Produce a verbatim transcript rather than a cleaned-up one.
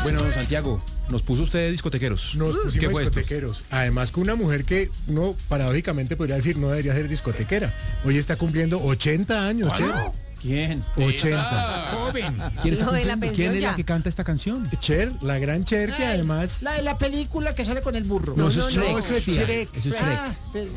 Bueno, don Santiago, nos puso usted discotequeros. Nos ¿Qué pusimos fue esto? discotequeros. Además, con una mujer que uno paradójicamente podría decir no debería ser discotequera. Hoy está cumpliendo ochenta años, Cher. ¿Quién? ochenta. Joven. ¿Quién está Lo de la cumpliendo? pensión ¿Quién es la ya. que canta esta canción? Cher, la gran Cher, que Ay, además... La de la película que sale con el burro. No, eso es no, Shrek. eso es tía. Shrek. Eso es Shrek. Ah, pero-